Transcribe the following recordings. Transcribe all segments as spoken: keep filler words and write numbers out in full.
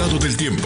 estado del tiempo.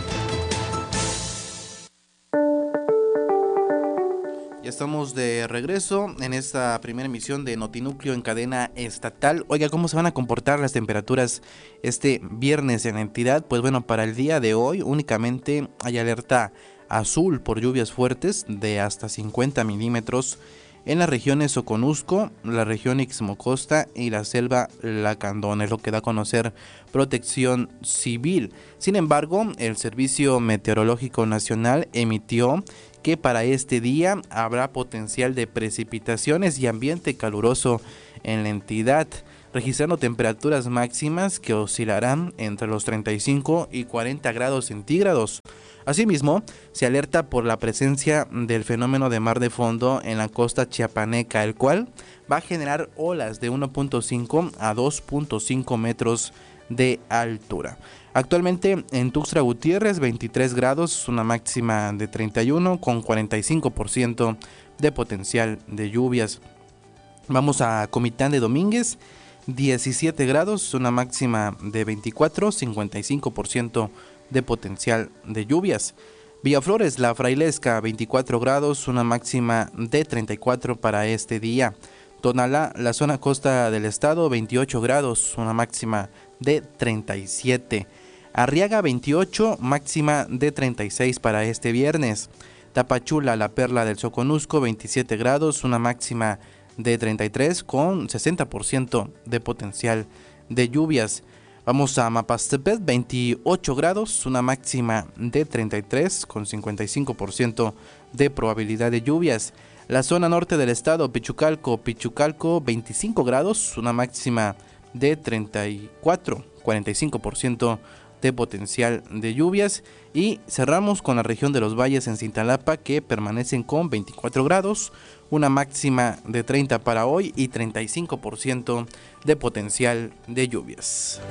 Ya estamos de regreso en esta primera emisión de Notinúcleo en cadena estatal. Oiga, ¿cómo se van a comportar las temperaturas este viernes en la entidad? Pues bueno, para el día de hoy únicamente hay alerta azul por lluvias fuertes de hasta cincuenta milímetros en las regiones Soconusco, la región Ixmocosta y la selva Lacandón, es lo que da a conocer Protección Civil. Sin embargo, el Servicio Meteorológico Nacional emitió que para este día habrá potencial de precipitaciones y ambiente caluroso en la entidad, registrando temperaturas máximas que oscilarán entre los treinta y cinco y cuarenta grados centígrados. Asimismo, se alerta por la presencia del fenómeno de mar de fondo en la costa chiapaneca, el cual va a generar olas de uno punto cinco a dos punto cinco metros de altura. Actualmente en Tuxtla Gutiérrez veintitrés grados, una máxima de treinta y uno con cuarenta y cinco por ciento de potencial de lluvias. Vamos a Comitán de Domínguez, diecisiete grados, una máxima de veinticuatro, cincuenta y cinco por ciento de potencial de lluvias. Villaflores, La Frailesca, veinticuatro grados, una máxima de treinta y cuatro para este día. Tonalá, la zona costa del estado, veintiocho grados, una máxima de treinta y siete. Arriaga, veintiocho, máxima de treinta y seis para este viernes. Tapachula, la Perla del Soconusco, veintisiete grados, una máxima de treinta y tres con sesenta por ciento de potencial de lluvias. Vamos a Mapastepet, veintiocho grados, una máxima de treinta y tres con cincuenta y cinco por ciento de probabilidad de lluvias. La zona norte del estado, Pichucalco, Pichucalco, veinticinco grados, una máxima de treinta y cuatro, cuarenta y cinco por ciento de potencial de lluvias. Y cerramos con la región de los valles en Cintalapa, que permanecen con veinticuatro grados, una máxima de treinta para hoy y treinta y cinco por ciento de potencial de lluvias.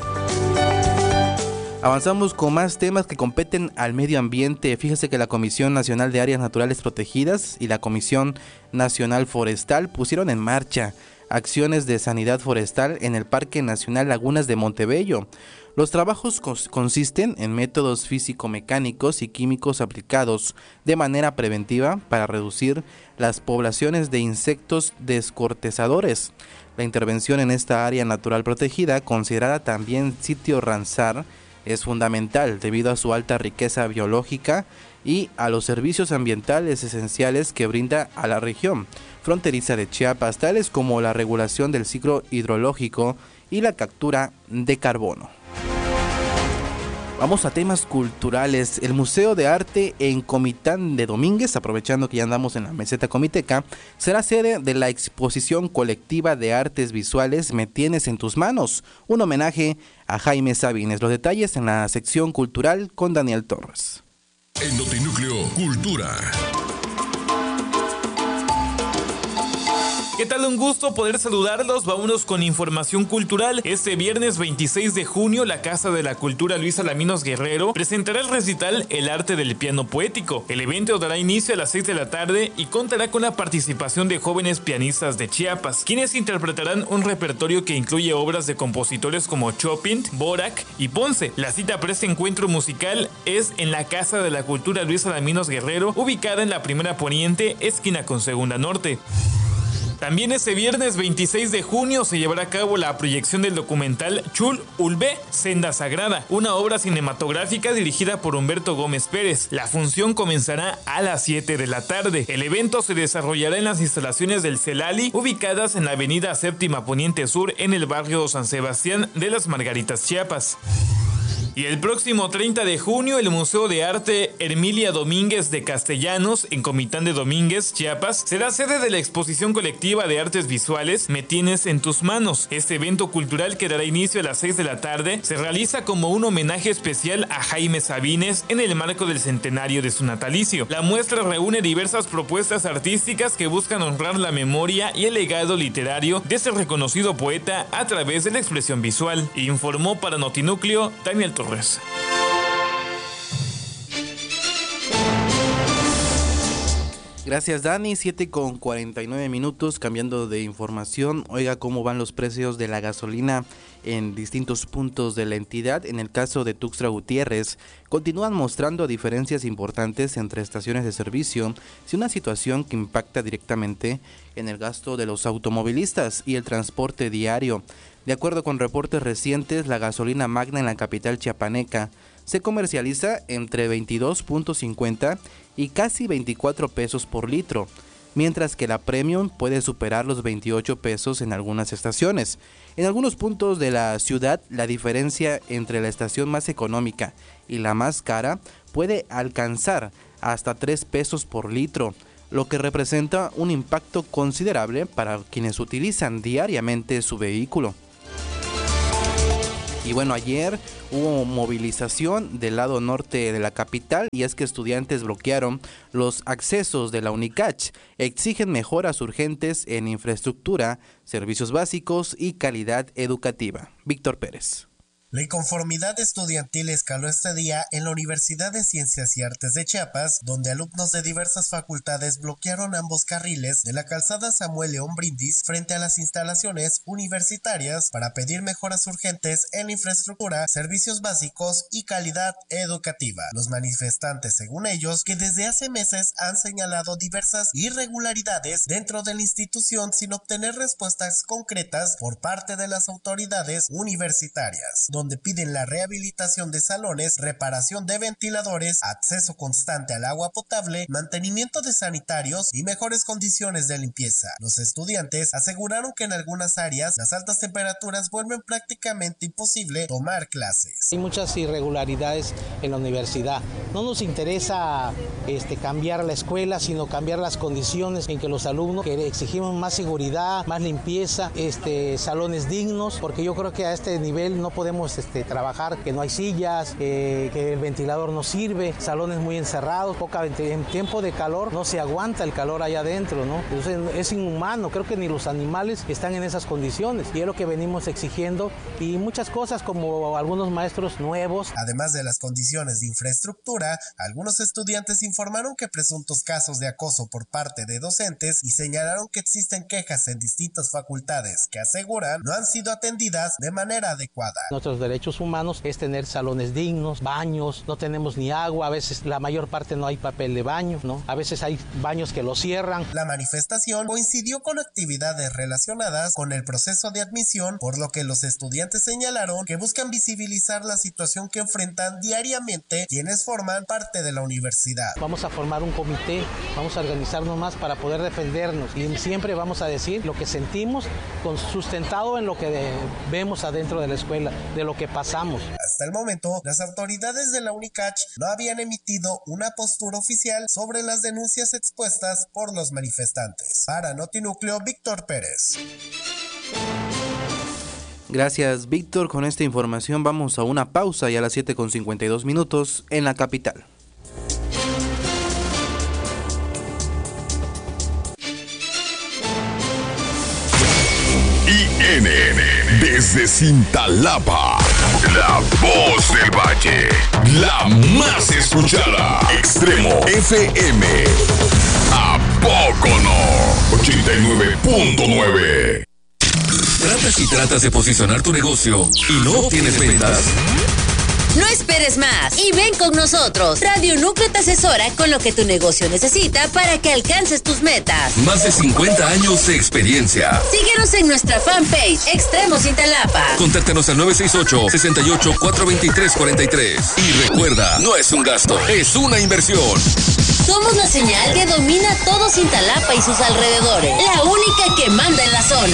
Avanzamos con más temas que competen al medio ambiente. Fíjese que la Comisión Nacional de Áreas Naturales Protegidas y la Comisión Nacional Forestal pusieron en marcha acciones de sanidad forestal en el Parque Nacional Lagunas de Montebello. Los trabajos cons- consisten en métodos físico-mecánicos y químicos aplicados de manera preventiva para reducir las poblaciones de insectos descortezadores. La intervención en esta área natural protegida, considerada también sitio Ramsar, es fundamental debido a su alta riqueza biológica y a los servicios ambientales esenciales que brinda a la región fronteriza de Chiapas, tales como la regulación del ciclo hidrológico y la captura de carbono. Vamos a temas culturales. El Museo de Arte en Comitán de Domínguez, aprovechando que ya andamos en la meseta comiteca, será sede de la exposición colectiva de artes visuales Me Tienes en Tus Manos, un homenaje a Jaime Sabines. Los detalles en la sección cultural con Daniel Torres. En Notinúcleo Cultura. ¿Qué tal? Un gusto poder saludarlos. Vámonos con información cultural. Este viernes veintiséis de junio, la Casa de la Cultura Luis Alaminos Guerrero presentará el recital El Arte del Piano Poético. El evento dará inicio a las seis de la tarde y contará con la participación de jóvenes pianistas de Chiapas, quienes interpretarán un repertorio que incluye obras de compositores como Chopin, Dvorak y Ponce. La cita para este encuentro musical es en la Casa de la Cultura Luis Alaminos Guerrero, ubicada en la Primera Poniente, esquina con Segunda Norte. También este viernes veintiséis de junio se llevará a cabo la proyección del documental Chul Ulbe, Senda Sagrada, una obra cinematográfica dirigida por Humberto Gómez Pérez. La función comenzará a las siete de la tarde. El evento se desarrollará en las instalaciones del Celali, ubicadas en la avenida Séptima Poniente Sur, en el barrio San Sebastián de las Margaritas, Chiapas. Y el próximo treinta de junio, el Museo de Arte Hermilia Domínguez de Castellanos, en Comitán de Domínguez, Chiapas, será sede de la exposición colectiva de artes visuales Me Tienes en Tus Manos. Este evento cultural, que dará inicio a las seis de la tarde, se realiza como un homenaje especial a Jaime Sabines en el marco del centenario de su natalicio. La muestra reúne diversas propuestas artísticas que buscan honrar la memoria y el legado literario de este reconocido poeta a través de la expresión visual. Informó para Notinúcleo Daniel Torres. Gracias, Dani. Siete con cuarenta y nueve minutos. Cambiando de información, oiga cómo van los precios de la gasolina en distintos puntos de la entidad. En el caso de Tuxtla Gutiérrez, continúan mostrando diferencias importantes entre estaciones de servicio, y una situación que impacta directamente en el gasto de los automovilistas y el transporte diario. De acuerdo con reportes recientes, la gasolina magna en la capital chiapaneca se comercializa entre veintidós punto cincuenta y casi veinticuatro pesos por litro, mientras que la premium puede superar los veintiocho pesos en algunas estaciones. En algunos puntos de la ciudad, la diferencia entre la estación más económica y la más cara puede alcanzar hasta tres pesos por litro, lo que representa un impacto considerable para quienes utilizan diariamente su vehículo. Y bueno, ayer hubo movilización del lado norte de la capital, y es que estudiantes bloquearon los accesos de la UNICACH. Exigen mejoras urgentes en infraestructura, servicios básicos y calidad educativa. Víctor Pérez. La inconformidad estudiantil escaló este día en la Universidad de Ciencias y Artes de Chiapas, donde alumnos de diversas facultades bloquearon ambos carriles de la calzada Samuel León Brindis frente a las instalaciones universitarias para pedir mejoras urgentes en infraestructura, servicios básicos y calidad educativa. Los manifestantes, según ellos, que desde hace meses han señalado diversas irregularidades dentro de la institución sin obtener respuestas concretas por parte de las autoridades universitarias, donde piden la rehabilitación de salones, reparación de ventiladores, acceso constante al agua potable, mantenimiento de sanitarios y mejores condiciones de limpieza. Los estudiantes aseguraron que en algunas áreas las altas temperaturas vuelven prácticamente imposible tomar clases. Hay muchas irregularidades en la universidad. No nos interesa este, cambiar la escuela, sino cambiar las condiciones en que los alumnos, que exigimos más seguridad, más limpieza, este, salones dignos, porque yo creo que a este nivel no podemos Este, trabajar, que no hay sillas, eh, que el ventilador no sirve, salones muy encerrados, poca en tiempo de calor no se aguanta el calor allá adentro, ¿no? Entonces es inhumano, creo que ni los animales están en esas condiciones, y es lo que venimos exigiendo, y muchas cosas como algunos maestros nuevos. Además de las condiciones de infraestructura, algunos estudiantes informaron que presuntos casos de acoso por parte de docentes y señalaron que existen quejas en distintas facultades que aseguran no han sido atendidas de manera adecuada. Nuestros derechos humanos es tener salones dignos, baños, no tenemos ni agua, a veces la mayor parte no hay papel de baño, ¿no? A veces hay baños que los cierran. La manifestación coincidió con actividades relacionadas con el proceso de admisión, por lo que los estudiantes señalaron que buscan visibilizar la situación que enfrentan diariamente quienes forman parte de la universidad. Vamos a formar un comité, vamos a organizarnos más para poder defendernos, y siempre vamos a decir lo que sentimos, sustentado en lo que vemos adentro de la escuela, de lo que pasamos. Hasta el momento, las autoridades de la UNICACH no habían emitido una postura oficial sobre las denuncias expuestas por los manifestantes. Para Notinúcleo, Víctor Pérez. Gracias, Víctor. Con esta información vamos a una pausa, y a las siete con cincuenta y dos minutos en la capital. I N N desde Cintalapa, la voz del valle, la más escuchada. Extremo F M. ¿A poco no? ochenta y nueve punto nueve. ¿Tratas y tratas de posicionar tu negocio y no obtienes ventas? No esperes más y ven con nosotros. Radio Núcleo te asesora con lo que tu negocio necesita para que alcances tus metas. Más de cincuenta años de experiencia. Síguenos en nuestra fanpage Extremo Cintalapa. Contáctanos al nueve seis ocho, seis ocho, cuatro dos tres, cuatro tres. Y recuerda, no es un gasto, es una inversión. Somos la señal que domina todo Cintalapa y sus alrededores. La única que manda en la zona.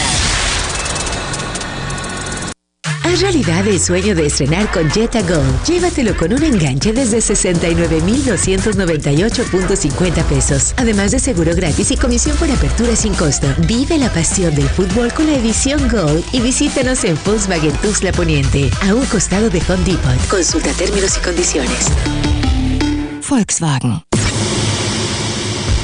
Haz realidad el sueño de estrenar con Jetta Gold. Llévatelo con un enganche desde sesenta y nueve mil doscientos noventa y ocho punto cincuenta pesos. Además de seguro gratis y comisión por apertura sin costo. Vive la pasión del fútbol con la edición Gold y visítanos en Volkswagen Tuxtla Poniente, a un costado de Home Depot. Consulta términos y condiciones. Volkswagen.